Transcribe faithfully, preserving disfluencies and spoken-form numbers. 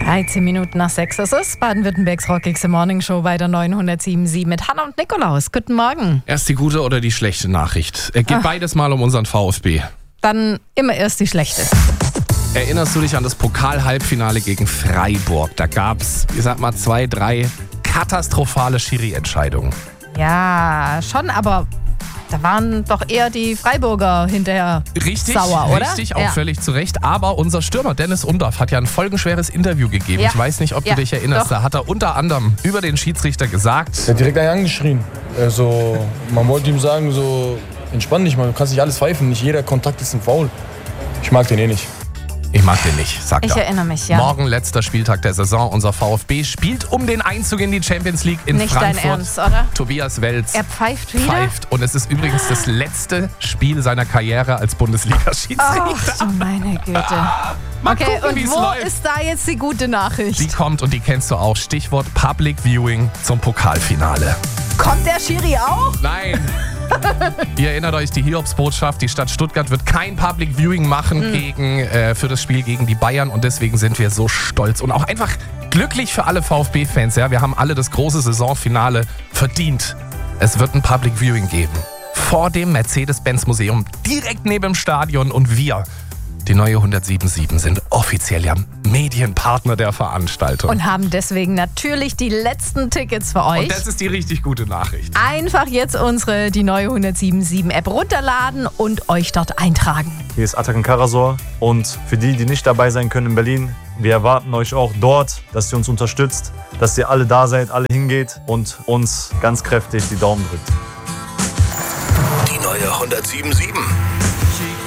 dreizehn Minuten nach sechs. Das ist Baden-Württembergs Rockigste Morning Show bei der neunhundertsieben Komma sieben mit Hanna und Nikolaus. Guten Morgen. Erst die gute oder die schlechte Nachricht? Es geht Ach. beides mal um unseren VfB. Dann immer erst die schlechte. Erinnerst du dich an das Pokal-Halbfinale gegen Freiburg? Da gab es, ich sag mal, zwei, drei katastrophale Schiri-Entscheidungen. Ja, schon, aber da waren doch eher die Freiburger hinterher Richtig, sauer, oder? richtig, auch ja. völlig zu Recht. Aber unser Stürmer Dennis Undaff hat ja ein folgenschweres Interview gegeben. Ja. Ich weiß nicht, ob Ja, du dich erinnerst. doch. Da hat er unter anderem über den Schiedsrichter gesagt: Er hat direkt einen angeschrien. Also, man wollte ihm sagen, so, entspann dich mal, du kannst nicht alles pfeifen. Nicht jeder Kontakt ist ein Foul. Ich mag den eh nicht. Ich mag den nicht, sagt Ich er. erinnere mich, ja. Morgen letzter Spieltag der Saison. Unser VfB spielt um den Einzug in die Champions League in Nicht dein Frankfurt. Ernst, oder? Tobias Welz Er pfeift wieder? pfeift. Und es ist übrigens das letzte Spiel seiner Karriere als Bundesliga-Schiedsrichter. Ach du meine Güte. Mal Okay, gucken, und wie's wo läuft. ist da jetzt die gute Nachricht? Die kommt und die kennst du auch. Stichwort Public Viewing zum Pokalfinale. Kommt der Schiri auch? Nein. Ihr erinnert euch, die Hiobsbotschaft, die Stadt Stuttgart wird kein Public Viewing machen gegen, äh, für das Spiel gegen die Bayern und deswegen sind wir so stolz und auch einfach glücklich für alle VfB-Fans. Ja? Wir haben alle das große Saisonfinale verdient. Es wird ein Public Viewing geben. Vor dem Mercedes-Benz-Museum, direkt neben dem Stadion und wir, die neue hundertsieben Komma sieben, sind offiziell ja Medienpartner der Veranstaltung. Und haben deswegen natürlich die letzten Tickets für euch. Und das ist die richtig gute Nachricht. Einfach jetzt unsere, die neue hundertsieben Komma sieben App runterladen und euch dort eintragen. Hier ist Atakan Karasor und für die, die nicht dabei sein können in Berlin, wir erwarten euch auch dort, dass ihr uns unterstützt, dass ihr alle da seid, alle hingeht und uns ganz kräftig die Daumen drückt. Die neue hundertsieben Komma sieben.